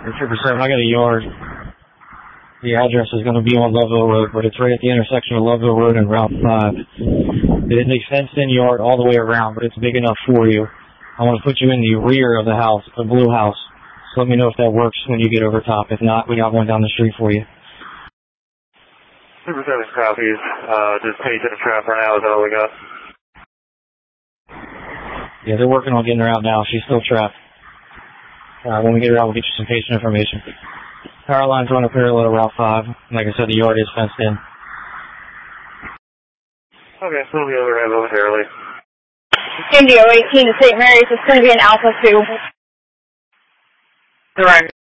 Trooper 7, I got a yard. The address is going to be on Loveville Road, but it's right at the intersection of Loveville Road and Route 5. It is a fenced-in yard all the way around, but it's big enough for you. I want to put you in the rear of the house, the blue house. So let me know if that works when you get over top. If not, we got one down the street for you. Trooper 7 copies. Just paging the trap right now is all we got. Yeah, they're working on getting her out now. She's still trapped. When we get her out, we'll get you some patient information. Power lines run up parallel to Route 5. Like I said, the yard is fenced in. Okay, so we'll be overhead momentarily. Indio 18 to St. Mary's. It's going to be an Alpha 2. All right.